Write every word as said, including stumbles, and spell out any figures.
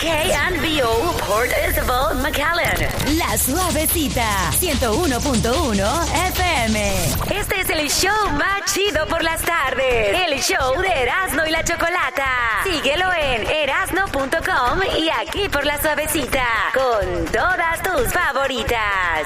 K and B O, Port Isabel, McAllen. La Suavecita, ciento uno punto uno F M. Este es el show más chido por las tardes. El show de Erasmo y la Chocolata. Síguelo en erasno punto com y aquí por La Suavecita. Con todas tus favoritas.